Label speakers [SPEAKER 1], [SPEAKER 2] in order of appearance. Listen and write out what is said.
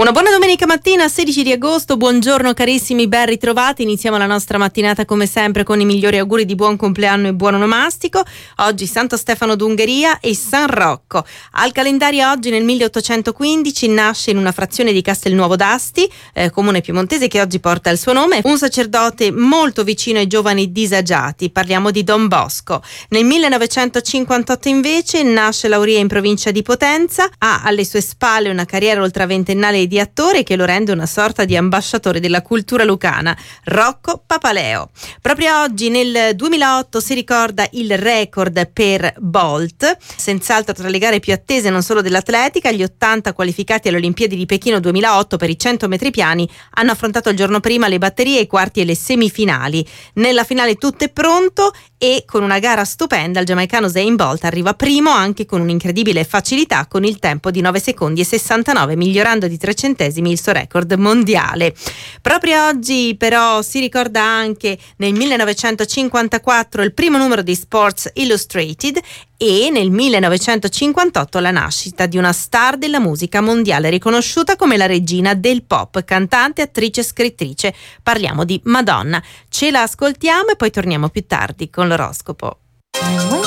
[SPEAKER 1] Una buona domenica mattina, 16 di agosto, buongiorno carissimi, ben ritrovati. Iniziamo la nostra mattinata come sempre con i migliori auguri di buon compleanno e buon onomastico. Oggi Santo Stefano d'Ungheria e San Rocco. Al calendario oggi nel 1815 nasce in una frazione di Castelnuovo d'Asti, comune piemontese che oggi porta il suo nome, un sacerdote molto vicino ai giovani disagiati, parliamo di Don Bosco. Nel 1958 invece nasce Lauria in provincia di Potenza, ha alle sue spalle una carriera oltraventennale di attore che lo rende una sorta di ambasciatore della cultura lucana, Rocco Papaleo. Proprio oggi nel 2008 si ricorda il record per Bolt, senz'altro tra le gare più attese non solo dell'atletica. Gli 80 qualificati alle Olimpiadi di Pechino 2008 per i 100 metri piani hanno affrontato il giorno prima le batterie, i quarti e le semifinali. Nella finale tutto è pronto e con una gara stupenda il giamaicano Usain Bolt arriva primo anche con un'incredibile facilità, con il tempo di 9 secondi e 69, migliorando di 3 centesimi il suo record mondiale. Proprio oggi però si ricorda anche nel 1954 il primo numero di Sports Illustrated e nel 1958 la nascita di una star della musica mondiale riconosciuta come la regina del pop, cantante, attrice e scrittrice. Parliamo di Madonna. Ce la ascoltiamo e poi torniamo più tardi con l'oroscopo.